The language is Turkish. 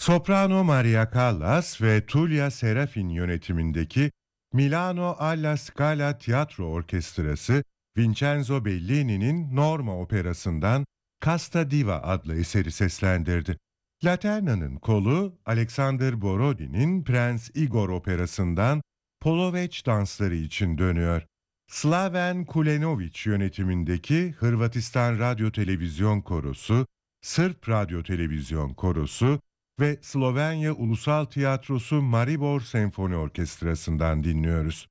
Soprano Maria Callas ve Tullia Serafin yönetimindeki Milano alla Scala Tiyatro Orkestrası, Vincenzo Bellini'nin Norma operasından Casta Diva adlı eseri seslendirdi. Laterna'nın kolu, Alexander Borodi'nin Prens Igor operasından Poloveç dansları için dönüyor. Slaven Kulenović yönetimindeki Hırvatistan Radyo Televizyon Korosu, Sırp Radyo Televizyon Korosu ve Slovenya Ulusal Tiyatrosu Maribor Senfoni Orkestrası'ndan dinliyoruz.